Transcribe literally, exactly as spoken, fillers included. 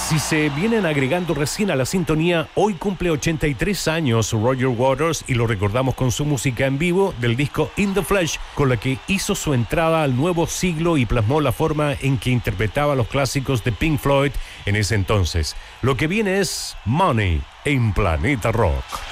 Si se vienen agregando recién a la sintonía, hoy cumple ochenta y tres años Roger Waters y lo recordamos con su música en vivo del disco In the Flesh, con la que hizo su entrada al nuevo siglo y plasmó la forma en que interpretaba los clásicos de Pink Floyd en ese entonces. Lo que viene es Money en Planeta Rock.